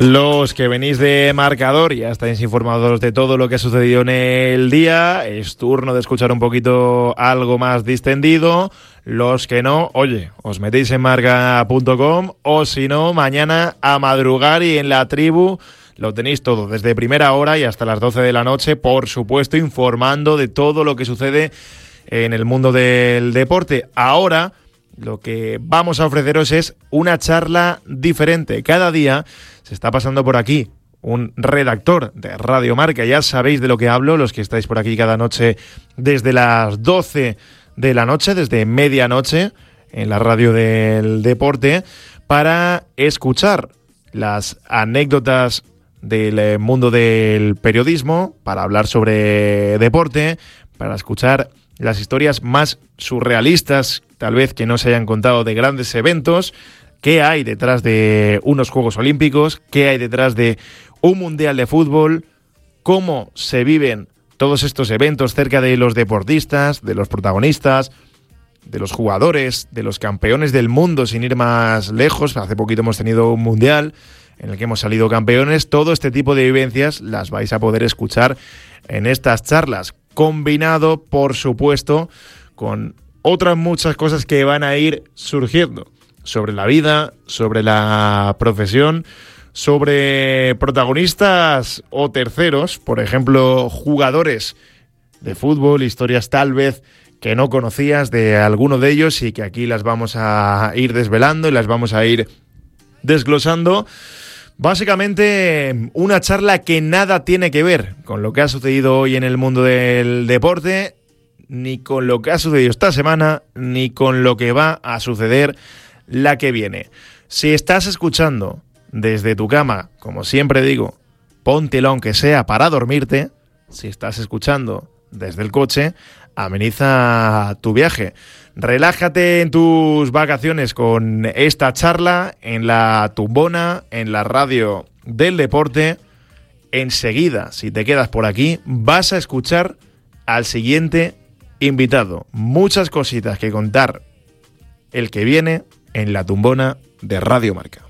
Los que venís de marcador ya estáis informados de todo lo que ha sucedido en el día. Es turno de escuchar un poquito algo más distendido. Los que no, oye, os metéis en marca.com o si no, mañana a madrugar y en la tribu lo tenéis todo desde primera hora y hasta las 12 de la noche, por supuesto, informando de todo lo que sucede en el mundo del deporte. Ahora lo que vamos a ofreceros es una charla diferente. Cada día se está pasando por aquí un redactor de Radio Marca. Ya sabéis de lo que hablo, los que estáis por aquí cada noche desde las 12 de la noche, desde medianoche, en la radio del deporte, para escuchar las anécdotas del mundo del periodismo, para hablar sobre deporte, para escuchar las historias más surrealistas, tal vez que no se hayan contado, de grandes eventos. ¿Qué hay detrás de unos Juegos Olímpicos? ¿Qué hay detrás de un Mundial de Fútbol? ¿Cómo se viven todos estos eventos cerca de los deportistas, de los protagonistas, de los jugadores, de los campeones del mundo, sin ir más lejos? Hace poquito hemos tenido un Mundial en el que hemos salido campeones. Todo este tipo de vivencias las vais a poder escuchar en estas charlas, combinado, por supuesto, con otras muchas cosas que van a ir surgiendo sobre la vida, sobre la profesión, sobre protagonistas o terceros, por ejemplo, jugadores de fútbol, historias tal vez que no conocías de alguno de ellos y que aquí las vamos a ir desvelando y las vamos a ir desglosando. Básicamente una charla que nada tiene que ver con lo que ha sucedido hoy en el mundo del deporte, ni con lo que ha sucedido esta semana, ni con lo que va a suceder la que viene. Si estás escuchando desde tu cama, como siempre digo, póntelo aunque sea para dormirte. Si estás escuchando desde el coche, ameniza tu viaje. Relájate en tus vacaciones con esta charla en la tumbona, en la radio del deporte. Enseguida, si te quedas por aquí, vas a escuchar al siguiente invitado. Muchas cositas que contar el que viene en la tumbona de Radio Marca.